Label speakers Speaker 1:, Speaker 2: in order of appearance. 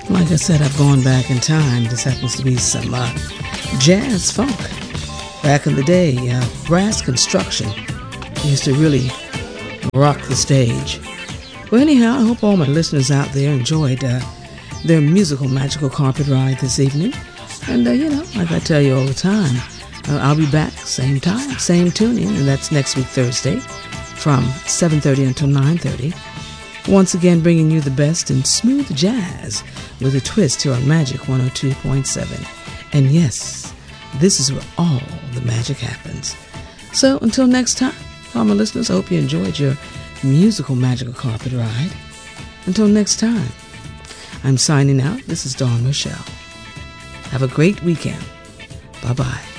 Speaker 1: Like I said, I've gone back in time. This happens to be some jazz funk. Back in the day, Brass Construction used to really rock the stage. Well, anyhow, I hope all my listeners out there enjoyed their musical magical carpet ride this evening. And, like I tell you all the time, I'll be back same time, same tuning, and that's next week, Thursday, from 7:30 until 9:30. Once again, bringing you the best in smooth jazz with a twist here on Magic 102.7. And yes, this is where all the magic happens. So until next time, all my listeners, I hope you enjoyed your musical magical carpet ride. Until next time, I'm signing out. This is Dawn Michelle. Have a great weekend. Bye-bye.